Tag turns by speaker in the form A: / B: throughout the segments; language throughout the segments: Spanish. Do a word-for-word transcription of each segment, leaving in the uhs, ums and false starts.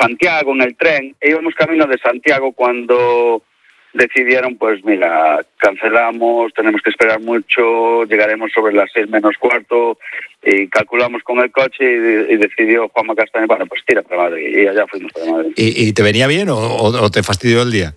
A: Santiago en el tren, e íbamos camino de Santiago cuando decidieron, pues mira, cancelamos, tenemos que esperar mucho, llegaremos sobre las seis menos cuarto, y calculamos con el coche y, y decidió Juanma Castaño, bueno, pues tira para Madrid, y allá fuimos para Madrid.
B: ¿Y, y te venía bien o, o, o te fastidió el día?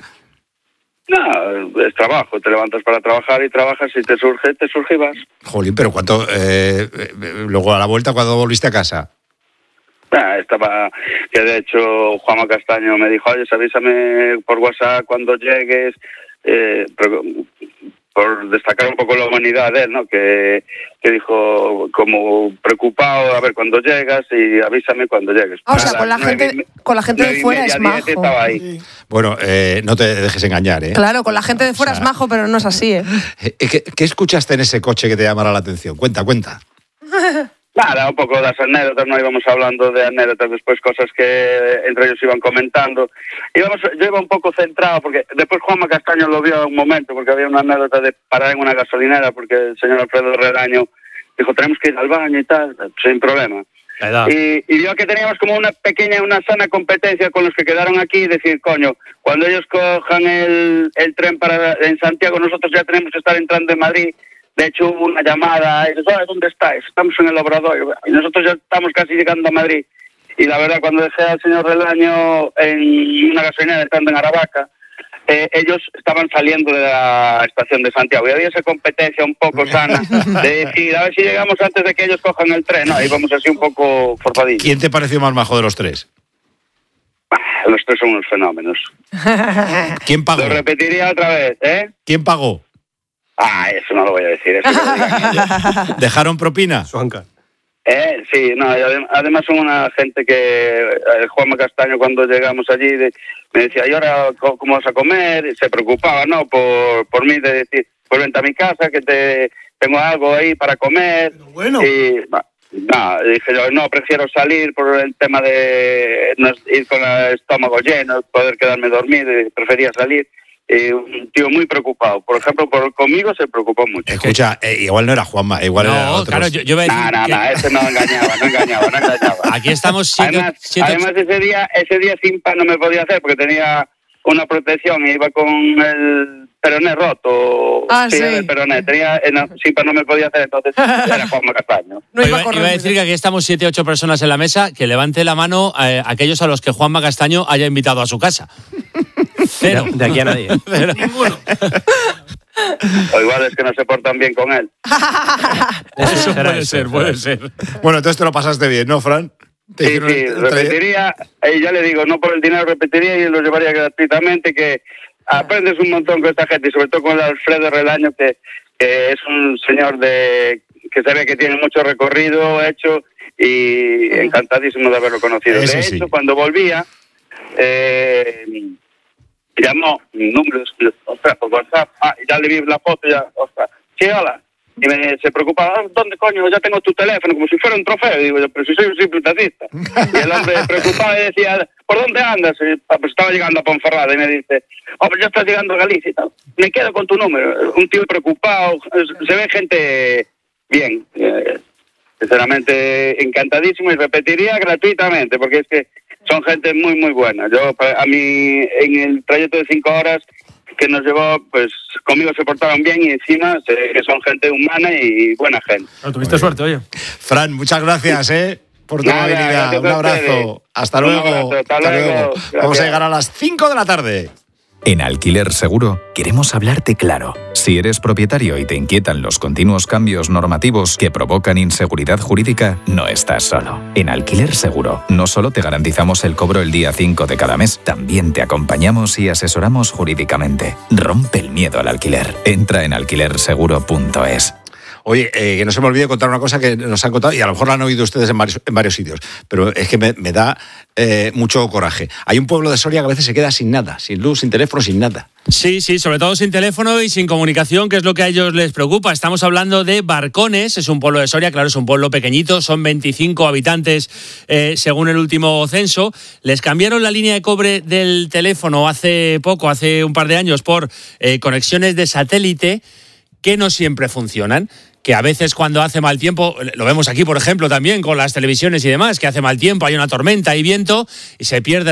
A: No, es trabajo, te levantas para trabajar y trabajas, si te surge, te surge y vas.
B: Jolín, pero ¿cuánto? Eh, luego a la vuelta, ¿cuándo volviste a casa?
A: Ah, estaba, que de hecho Juanma Castaño me dijo, oye, avísame por WhatsApp cuando llegues, eh, pero, por destacar un poco la humanidad de él, ¿no? Que, que dijo como preocupado, a ver cuando llegas y avísame cuando llegues.
C: Ah, o sea, con la gente, nueve, con la gente de fuera es majo.
A: Estaba ahí.
C: Sí.
B: Bueno, eh, no te dejes engañar, ¿eh?
C: Claro, con la gente de fuera o sea, es majo, pero no es así, ¿eh?
B: ¿Qué, ¿Qué escuchaste en ese coche que te llamará la atención? Cuenta, cuenta.
A: Nada, un poco de las anécdotas, no íbamos hablando de anécdotas, después cosas que entre ellos iban comentando. Íbamos, yo iba un poco centrado, porque después Juanma Castaño lo vio un momento, porque había una anécdota de parar en una gasolinera, porque el señor Alfredo Relaño dijo, tenemos que ir al baño y tal, sin problema. Y, y vio que teníamos como una pequeña, una sana competencia con los que quedaron aquí, y decir, coño, cuando ellos cojan el, el tren para en Santiago, nosotros ya tenemos que estar entrando en Madrid. De hecho, hubo una llamada, y dices, ¿dónde estáis? Estamos en el Obrador, y nosotros ya estamos casi llegando a Madrid. Y la verdad, cuando dejé al señor Relaño en una gasolinera entrando en Aravaca, eh, ellos estaban saliendo de la estación de Santiago. Y había esa competencia un poco sana de decir, a ver si llegamos antes de que ellos cojan el tren. No, íbamos así un poco forzadillos.
B: ¿Quién te pareció más majo de los tres?
A: Los tres son unos fenómenos.
B: ¿Quién pagó?
A: Lo repetiría otra vez, ¿eh?
B: ¿Quién pagó?
A: Ah, eso no lo voy a decir. Eso lo digan ellos.
B: ¿Dejaron propina?
D: Suanca.
A: Eh, sí, no, además son una gente que eh, Juanma Castaño cuando llegamos allí de, me decía, ¿y ahora cómo vas a comer? Y se preocupaba, ¿no? Por, por mí de decir, pues vente a mi casa que te tengo algo ahí para comer.
D: Pero bueno.
A: Y no, no, dije yo, no, prefiero salir por el tema de no ir con el estómago lleno, poder quedarme dormido, y prefería salir. Eh, un tío muy preocupado. Por ejemplo, por conmigo se preocupó mucho.
B: Escucha, eh, igual no era Juanma, igual
E: no,
B: era otro.
E: Claro, yo, yo voy a decir
A: no, no,
E: que...
A: no, ese no engañaba, no engañaba, no engañaba.
E: Aquí estamos siete,
A: además,
E: siete,
A: además ese día, ese día Simpa no me podía hacer porque tenía una protección y iba con el peroné roto.
C: Ah, sí.
A: El peroné. Tenía, no, Simpa no me podía hacer, entonces era Juanma Castaño.
C: No
E: iba, iba, iba a decir que aquí estamos siete, ocho personas en la mesa, que levante la mano eh, aquellos a los que Juanma Castaño haya invitado a su casa. Cero.
D: De, de aquí a nadie.
E: Cero.
D: Ninguno.
A: O igual es que no se portan bien con él.
E: Eso
D: será
E: puede
D: eso,
E: ser, puede ser.
B: Bueno, entonces te lo pasaste bien, ¿no, Fran?
A: Sí, sí, repetiría, y ya le digo, no por el dinero repetiría y lo llevaría gratuitamente, que aprendes un montón con esta gente y sobre todo con el Alfredo Relaño, que, que es un señor de que se ve que tiene mucho recorrido hecho y encantadísimo de haberlo conocido.
B: Eso
A: de
B: sí.
A: hecho, cuando volvía, eh, llamó mi número, ostras, por WhatsApp, ah, ya le vi la foto, ya, ostras, sí, hola. Y me, se preocupaba, ¿dónde coño? Ya tengo tu teléfono, como si fuera un trofeo. Y digo yo, pero si soy un simple taxista. Y el hombre preocupado y decía, ¿por dónde andas? Y, pues estaba llegando a Ponferrada y me dice, oh, pues ya estás llegando a Galicia y tal. Me quedo con tu número. Un tío preocupado, se ve gente bien. Eh, sinceramente, encantadísimo y repetiría gratuitamente, porque es que son gente muy, muy buena. Yo, a mí, en el trayecto de cinco horas que nos llevó, pues conmigo se portaron bien y encima sé que son gente humana y buena gente.
D: No, tuviste suerte, oye.
B: Fran, muchas gracias, ¿eh? Por tu
A: Nada,
B: amabilidad. Un abrazo. Hasta
A: Un
B: luego.
A: abrazo, hasta
B: Hasta
A: luego.
B: luego.
A: Gracias.
B: Vamos a llegar a las cinco de la tarde.
F: En Alquiler Seguro queremos hablarte claro. Si eres propietario y te inquietan los continuos cambios normativos que provocan inseguridad jurídica, no estás solo. En Alquiler Seguro no solo te garantizamos el cobro el día cinco de cada mes, también te acompañamos y asesoramos jurídicamente. Rompe el miedo al alquiler. Entra en alquiler seguro punto es.
B: Oye, eh, que no se me olvide contar una cosa que nos han contado y a lo mejor la han oído ustedes en varios, en varios sitios, pero es que me, me da eh, mucho coraje. Hay un pueblo de Soria que a veces se queda sin nada, sin luz, sin teléfono, sin nada.
E: Sí, sí, sobre todo sin teléfono y sin comunicación, que es lo que a ellos les preocupa. Estamos hablando de Barcones, es un pueblo de Soria, claro, es un pueblo pequeñito, son veinticinco habitantes eh, según el último censo. Les cambiaron la línea de cobre del teléfono hace poco, hace un par de años, por eh, conexiones de satélite que no siempre funcionan. Que a veces cuando hace mal tiempo, lo vemos aquí por ejemplo también con las televisiones y demás, que hace mal tiempo, hay una tormenta, hay viento y se pierde